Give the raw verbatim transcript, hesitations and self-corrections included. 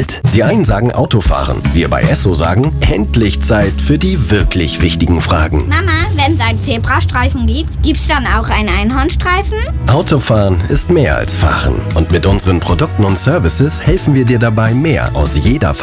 Welt. Die einen sagen Autofahren, wir bei Esso sagen, endlich Zeit für die wirklich wichtigen Fragen. Mama, wenn es einen Zebrastreifen gibt, gibt's dann auch einen Einhornstreifen? Autofahren ist mehr als Fahren. Und mit unseren Produkten und Services helfen wir dir dabei, mehr aus jeder